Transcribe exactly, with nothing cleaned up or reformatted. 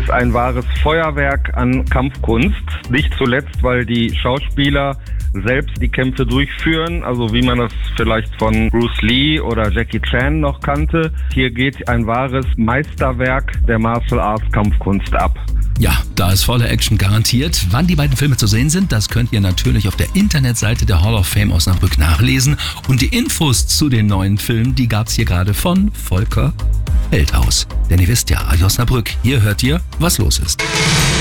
ist ein wahres Feuerwerk an Kampfkunst. Nicht zuletzt, weil die Schauspieler selbst die Kämpfe durchführen, also wie man das vielleicht von Bruce Lee oder Jackie Chan noch kannte. Hier geht ein wahres Meisterwerk der Martial Arts Kampfkunst ab. Ja, da ist volle Action garantiert. Wann die beiden Filme zu sehen sind, das könnt ihr natürlich auf der Internetseite der Hall of Fame Osnabrück nachlesen. Und die Infos zu den neuen Filmen, die gab's hier gerade von Volker Feldhaus. Denn ihr wisst ja, Osnabrück, hier hört ihr, was los ist.